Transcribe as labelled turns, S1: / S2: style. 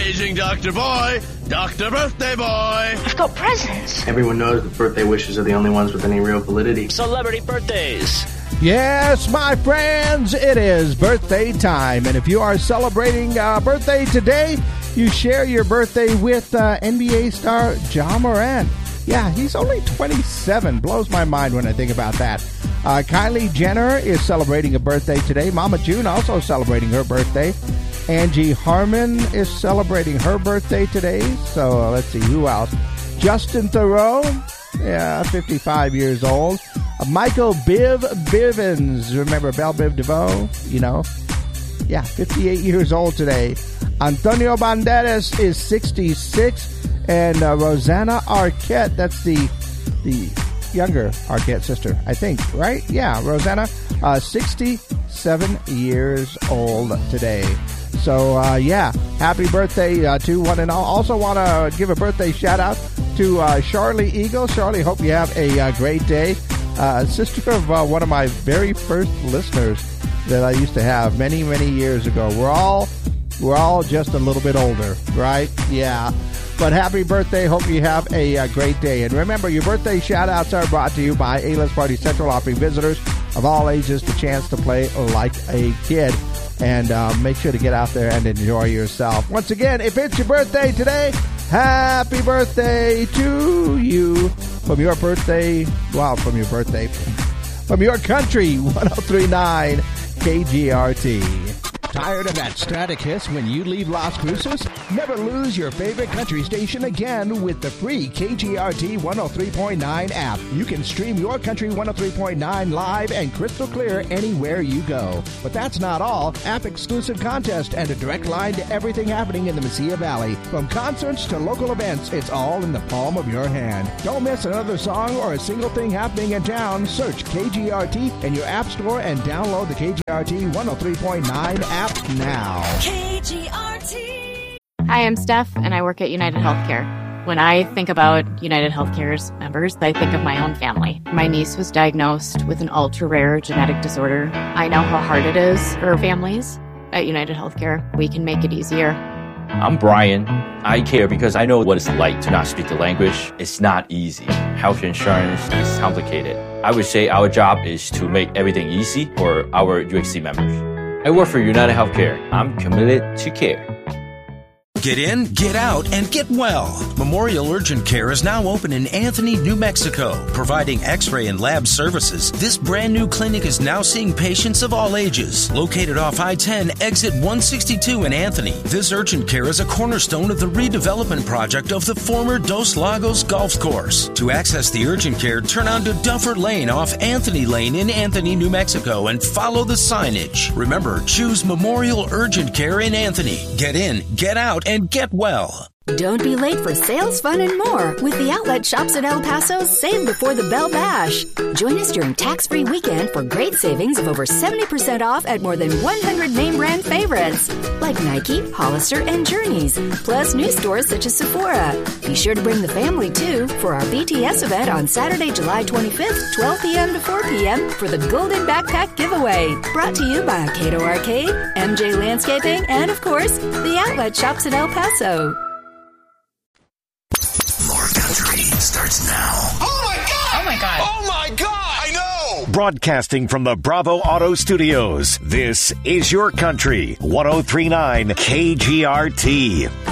S1: Paging Dr. Boy, Dr. Birthday Boy.
S2: I've got presents.
S3: Everyone knows that birthday wishes are the only ones with any real validity.
S4: Celebrity birthdays.
S5: Yes, my friends, it is birthday time. And if you are celebrating a birthday today, you share your birthday with NBA star Ja Morant. Yeah, he's only 27. Blows my mind when I think about that. Kylie Jenner is celebrating a birthday today. Mama June also celebrating her birthday. Angie Harmon is celebrating her birthday today. So let's see, who else? Justin Theroux, 55 years old. Michael Bivens, remember Belle Biv DeVoe? 58 years old today. Antonio Banderas is 66. And Rosanna Arquette, that's the younger Arquette sister, I think, right? Yeah, Rosanna, 67 years old today. So, happy birthday to one and all. Also want to give a birthday shout-out to Charlie Eagle. Charlie, hope you have a great day. Sister of one of my very first listeners that I used to have many, many years ago. We're all just a little bit older, right? Yeah. But happy birthday. Hope you have a great day. And remember, your birthday shout-outs are brought to you by A-List Party Central, offering visitors of all ages the chance to play like a kid. And make sure to get out there and enjoy yourself. Once again, if it's your birthday today, happy birthday to you. From your country, 103.9 KGRT. Tired of that static hiss when you leave Las Cruces? Never lose your favorite country station again with the free KGRT 103.9 app. You can stream your country 103.9 live and crystal clear anywhere you go. But that's not all. App-exclusive contest and a direct line to everything happening in the Mesilla Valley. From concerts to local events, it's all in the palm of your hand. Don't miss another song or a single thing happening in town. Search KGRT in your app store and download the KGRT 103.9 app now.
S2: KGRT.
S6: Hi, I'm Steph, and I work at United Healthcare. When I think about United Healthcare's members, I think of my own family. My niece was diagnosed with an ultra-rare genetic disorder. I know how hard it is for families. At United Healthcare, we can make it easier.
S7: I'm Brian. I care because I know what it's like to not speak the language. It's not easy. Health insurance is complicated. I would say our job is to make everything easy for our UHC members. I work for United Healthcare. I'm committed to care.
S8: Get in, get out, and get well. Memorial Urgent Care is now open in Anthony, New Mexico, providing x-ray and lab services. This brand new clinic is now seeing patients of all ages. Located off I-10, exit 162 in Anthony, this urgent care is a cornerstone of the redevelopment project of the former Dos Lagos Golf Course. To access the urgent care, turn onto Duffer Lane off Anthony Lane in Anthony, New Mexico, and follow the signage. Remember, choose Memorial Urgent Care in Anthony. Get in, get out, and get well.
S9: Don't be late for sales, fun, and more with the outlet shops at El Paso's Save Before the Bell Bash. Join us during tax-free weekend for great savings of over 70% off at more than 100 name brand favorites like Nike, Hollister, and Journeys, plus new stores such as Sephora. Be sure to bring the family too for our BTS event on Saturday, July 25th, 12 p.m. to 4 p.m. for the Golden Backpack Giveaway. Brought to you by Cato Arcade, MJ Landscaping, and of course, the outlet shops at El Paso.
S10: Country starts now.
S11: Oh my God!
S2: Oh my God!
S11: Oh my God! I know!
S10: Broadcasting from the Bravo Auto Studios, this is your country, 103.9 KGRT.